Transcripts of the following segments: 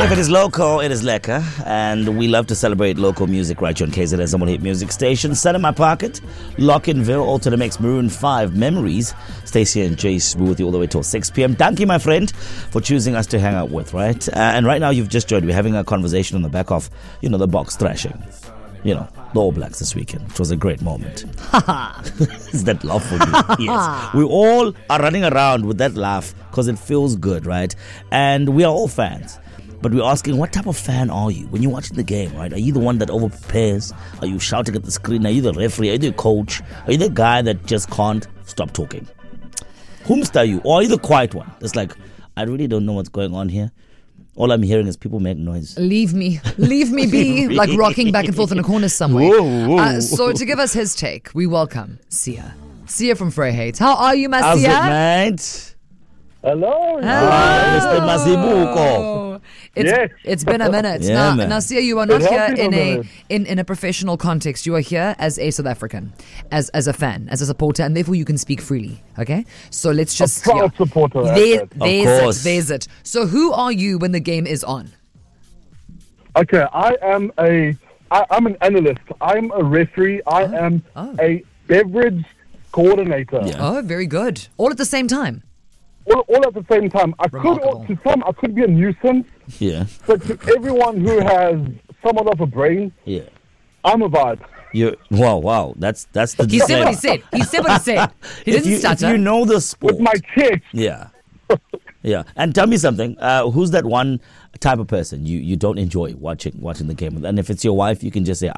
If it is local, it is lekker. And we love to celebrate local music right here on KZN's number 1 hit music station. Set in my pocket, Lockinville, Ultimate Mix, Maroon 5, Memories. Stacey and Jace with you all the way till 6 p.m. Thank you, my friend, for choosing us to hang out with, right? And right now you've just joined. We're having a conversation on the back of, the box thrashing. The All Blacks this weekend, which was a great moment. Is that laugh for you? Yes. We all are running around with that laugh because it feels good, right? And we are all fans. But we're asking, what type of fan are you when you're watching the game, right? Are you the one that over-prepares? Are you shouting at the screen? Are you the referee? Are you the coach? Are you the guy that just can't stop talking? Whomst are you? Or are you the quiet one? It's like, I really don't know what's going on here. All I'm hearing is people make noise. Leave me be, like rocking back and forth in a corner somewhere. Whoa. So to give us his take, we welcome Sia. Sia from Vryheid. How are you, How's Sia? it, mate? Hello. Mr. Mazibuko. It's been a minute. Yeah, now, Sia, you are not here in a professional context. You are here as a South African, as a fan, as a supporter, and therefore you can speak freely. Okay, so let's just a proud supporter. There's it. So who are you when the game is on? Okay, I'm an analyst. I'm a referee. I am a beverage coordinator. Yeah. Oh, very good. All at the same time. All at the same time. I Remarkable. could be a nuisance, Yeah. but to everyone who has somewhat of a brain, Yeah. I'm a vibe. Wow. That's the He said what he said. He didn't stutter. If you know the sport. With my chest. Yeah. Yeah. And tell me something. Who's that one type of person you don't enjoy watching the game with? And if it's your wife, you can just say,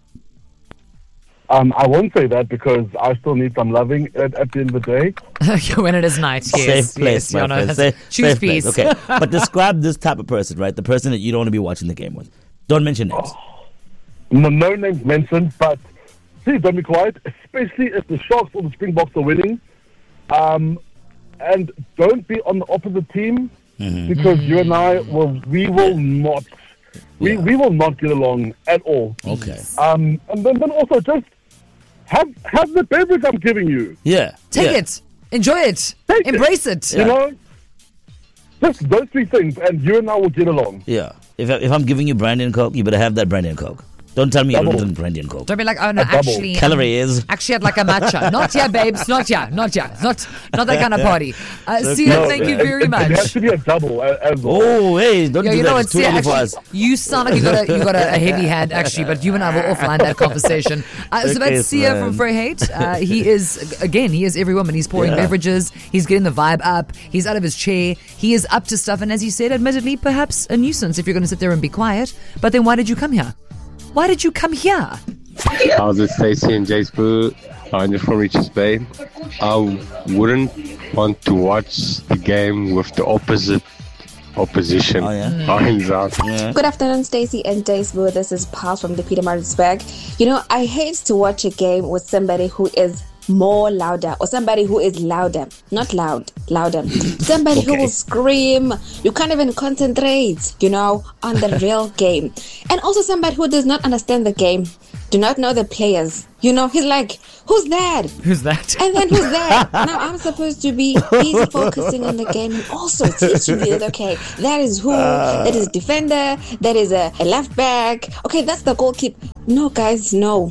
I won't say that because I still need some loving at the end of the day. When it is night, yes. Safe place, yes, my friend. choose Safe peace. place. Okay. But describe this type of person, right? The person that you don't want to be watching the game with. Don't mention names. No names mentioned, but please don't be quiet, especially if the Sharks or the Springboks are winning. And don't be on the opposite team because you and I we will not get along at all. Okay. And then also just have the beverage I'm giving you. Yeah. Take it. Enjoy it. Embrace it. You know, just those 3 things, and you and I will get along. Yeah. If I'm giving you brandy and coke, you better have that brandy and coke. Don't tell me you don't drink brandy and coke. Don't be like, oh no, actually, Calories. actually had like a matcha. Not here, babes. Not here. Not that kind of party. Sia, thank you very much. It has to be a double as well. Oh, hey, don't do that. It's too Sia, early for actually, us. you sound like you got a heavy hand, actually, but you and I will offline that conversation. So that's Sia from Vryheid. He is every woman. He's pouring beverages. He's getting the vibe up. He's out of his chair. He is up to stuff. And as you said, admittedly, perhaps a nuisance if you're going to sit there and be quiet. But then why did you come here? Why did you come here? How's it, Stacey and Jace Boo? I'm just from Richards Bay. I wouldn't want to watch the game with the opposition. Oh, yeah? Hands out. Yeah. Good afternoon, Stacey and Jace Boo. This is Pal from the Pietermaritzburg. I hate to watch a game with somebody who is more louder or somebody who is louder, not louder. Somebody who will scream. You can't even concentrate, on the real game. And also somebody who does not understand the game, do not know the players. He's like, who's that? Who's that? And then who's that? Now I'm supposed to be busy focusing on the game and also teaching you that, okay, that is who, that is a defender, that is a left back. Okay, that's the goalkeeper. No, guys, no.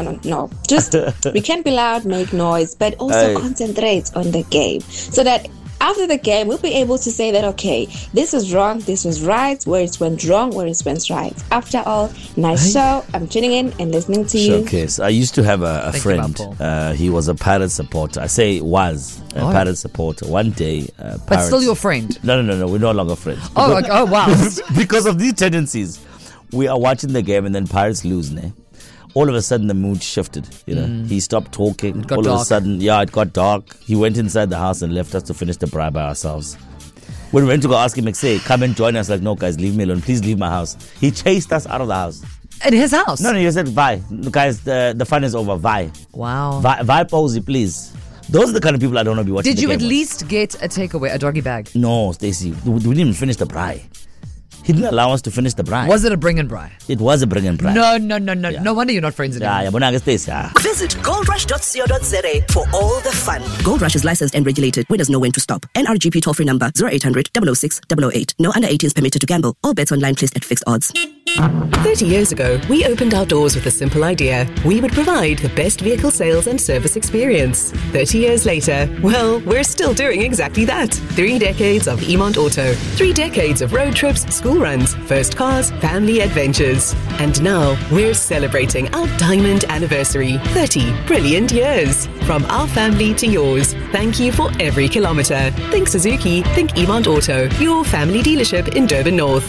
Just, we can't be loud, make noise, but also concentrate on the game so that after the game, we'll be able to say that, okay, this is wrong, this was right, where it went wrong, where it went right. After all, nice show. I'm tuning in and listening to you. Showcase. I used to have a friend. He was a Pirate supporter. I say was a Pirate supporter. One day, But still your friend? No. We're no longer friends. Oh, wow. Because of these tendencies. We are watching the game and then Pirates lose, ne? All of a sudden the mood shifted, He stopped talking. Got all dark. Of a sudden, it got dark. He went inside the house and left us to finish the braai by ourselves. When we went to go ask him, say, come and join us. Like, no, guys, leave me alone. Please leave my house. He chased us out of the house. At his house? No, he said, bye. Guys, the fun is over. Bye. Wow. Bye, Posey, please. Those are the kind of people I don't want to be watching. Did you the at game with. least get a takeaway, a doggy bag? No, Stacey. We didn't even finish the braai. He didn't allow us to finish the braai. Was it a bring and braai? It was a bring and braai. No. No wonder you're not friends anymore. Visit goldrush.co.za for all the fun. Gold Rush is licensed and regulated. Winners know when to stop. NRGP toll-free number 0800 006 008. No under 18s permitted to gamble. All bets online placed at fixed odds. 30 years ago, we opened our doors with a simple idea. We would provide the best vehicle sales and service experience. 30 years later, well, we're still doing exactly that. 3 decades of Emont Auto. 3 decades of road trips, school runs, first cars, family adventures. And now, we're celebrating our diamond anniversary. 30 brilliant years. From our family to yours. Thank you for every kilometre. Think Suzuki, think Emont Auto. Your family dealership in Durban North.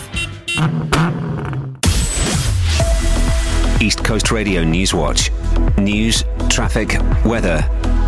East Coast Radio Newswatch. News, traffic, weather.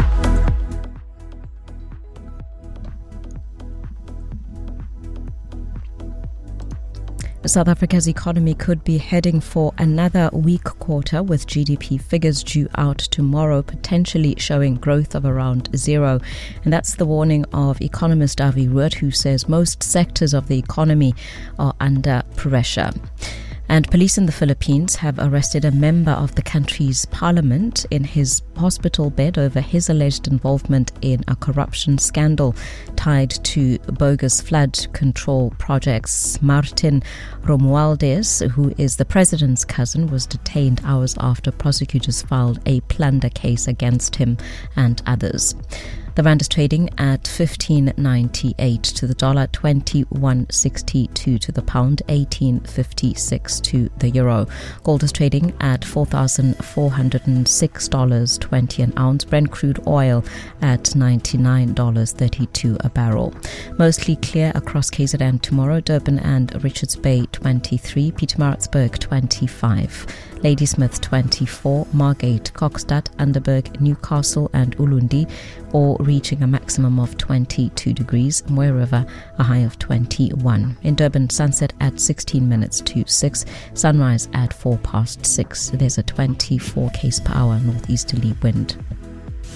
South Africa's economy could be heading for another weak quarter, with GDP figures due out tomorrow, potentially showing growth of around 0. And that's the warning of economist Avi Rood, who says most sectors of the economy are under pressure. And police in the Philippines have arrested a member of the country's parliament in his hospital bed over his alleged involvement in a corruption scandal tied to bogus flood control projects. Martin Romualdez, who is the president's cousin, was detained hours after prosecutors filed a plunder case against him and others. The rand is trading at 15.98 to the dollar, 21.62 to the pound, 18.56 to the euro. Gold is trading at $4,406.20 an ounce. Brent crude oil at $99.32 a barrel. Mostly clear across KZN tomorrow. Durban and Richards Bay 23, Pietermaritzburg 25. Ladysmith 24, Margate, Kokstad, Underberg, Newcastle and Ulundi, all reaching a maximum of 22 degrees. Mooi River, a high of 21. In Durban, sunset at 16 minutes to 6, sunrise at 6:04. There's a 24 km/h northeasterly wind.